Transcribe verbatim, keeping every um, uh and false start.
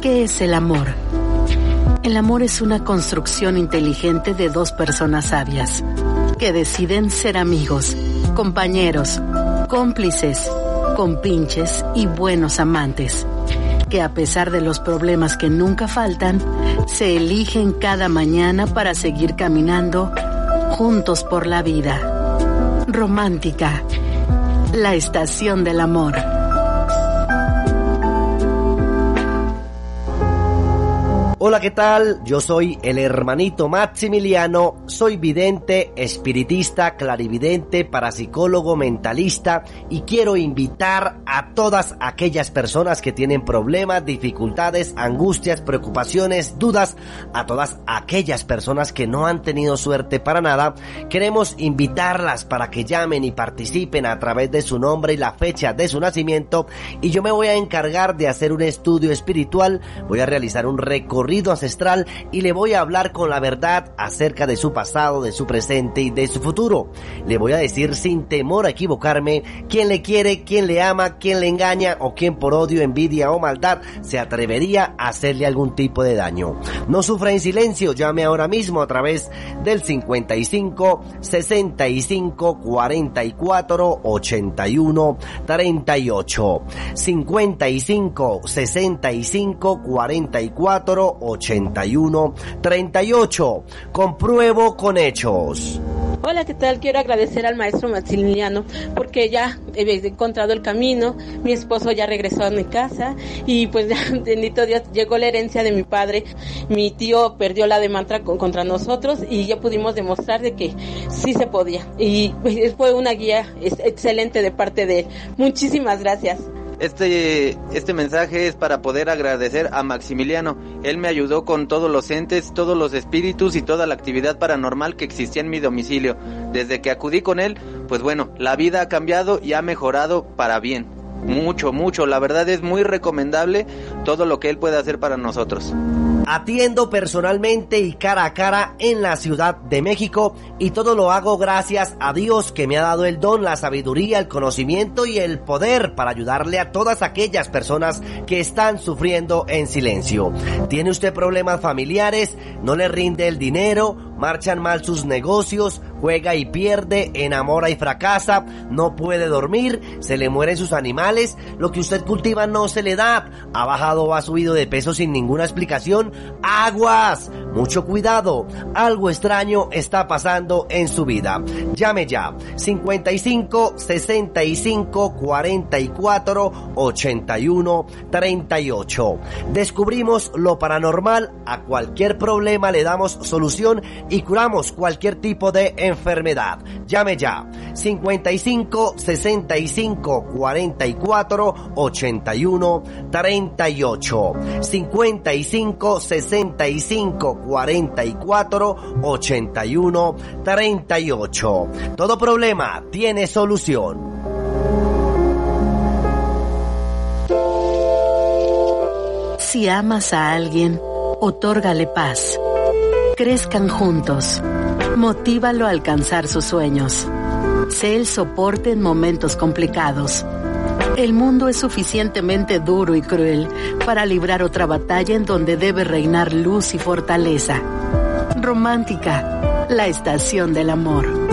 ¿Qué es el amor? El amor es una construcción inteligente de dos personas sabias que deciden ser amigos, compañeros, cómplices, compinches y buenos amantes, que a pesar de los problemas que nunca faltan, se eligen cada mañana para seguir caminando juntos por la vida. Romántica, la estación del amor. Hola, ¿qué tal? Yo soy el hermanito Maximiliano, soy vidente, espiritista, clarividente, parapsicólogo, mentalista y quiero invitar a todas aquellas personas que tienen problemas, dificultades, angustias, preocupaciones, dudas, a todas aquellas personas que no han tenido suerte para nada. Queremos invitarlas para que llamen y participen a través de su nombre y la fecha de su nacimiento, y yo me voy a encargar de hacer un estudio espiritual, voy a realizar un recorrido ancestral y le voy a hablar con la verdad acerca de su pasado, de su presente y de su futuro. Le voy a decir sin temor a equivocarme quién le quiere, quién le ama, quién le engaña o quién por odio, envidia o maldad se atrevería a hacerle algún tipo de daño. No sufra en silencio, llame ahora mismo a través del cincuenta y cinco, sesenta y cinco, cuarenta y cuatro, ochenta y uno, treinta y ocho. cincuenta y cinco, sesenta y cinco, cuarenta y cuatro, ochenta y uno, treinta y ocho. Compruebo con hechos. Hola, ¿qué tal? Quiero agradecer al maestro Maximiliano porque ya he encontrado el camino, mi esposo ya regresó a mi casa y pues ya, bendito Dios, llegó la herencia de mi padre. Mi tío perdió la demanda contra nosotros y ya pudimos demostrar de que sí se podía, y fue una guía excelente de parte de él. Muchísimas gracias. Este, este mensaje es para poder agradecer a Maximiliano. Él me ayudó con todos los entes, todos los espíritus y toda la actividad paranormal que existía en mi domicilio. Desde que acudí con él, pues bueno, la vida ha cambiado y ha mejorado para bien. Mucho, mucho. La verdad es muy recomendable todo lo que él puede hacer para nosotros. Atiendo personalmente y cara a cara en la Ciudad de México, y todo lo hago gracias a Dios, que me ha dado el don, la sabiduría, el conocimiento y el poder para ayudarle a todas aquellas personas que están sufriendo en silencio. ¿Tiene usted problemas familiares? ¿No le rinde el dinero? ¿Marchan mal sus negocios? ¿Juega y pierde? ¿Enamora y fracasa? ¿No puede dormir? ¿Se le mueren sus animales? ¿Lo que usted cultiva no se le da? ¿Ha bajado o ha subido de peso sin ninguna explicación? ¡Aguas! Mucho cuidado, algo extraño está pasando en su vida. Llame ya, cincuenta y cinco, sesenta y cinco, cuarenta y cuatro, ochenta y uno, treinta y ocho. Descubrimos lo paranormal, a cualquier problema le damos solución y curamos cualquier tipo de enfermedad. Llame ya, cincuenta y cinco, sesenta y cinco, cuarenta y cuatro, ochenta y uno, treinta y ocho. cincuenta y cinco, sesenta y cinco, cuarenta y cuatro, ochenta y uno, treinta y ocho. Todo problema tiene solución. Si amas a alguien, otórgale paz. Crezcan juntos. Motívalo a alcanzar sus sueños. Sé el soporte en momentos complicados. El mundo es suficientemente duro y cruel para librar otra batalla en donde debe reinar luz y fortaleza. Romántica, la estación del amor.